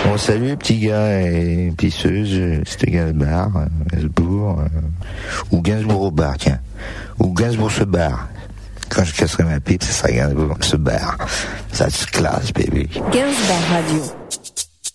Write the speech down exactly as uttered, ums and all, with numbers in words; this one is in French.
Bon, salut les petits gars et pisseuses, c'était Gainsbourg, euh, Gainsbourg, euh, ou Gainsbourg au bar, tiens. Ou Gainsbourg se barre. Quand je casserai ma pipe, c'est ça, Gainsbourg se barre. Ça se classe, baby. Gainsbourg Radio.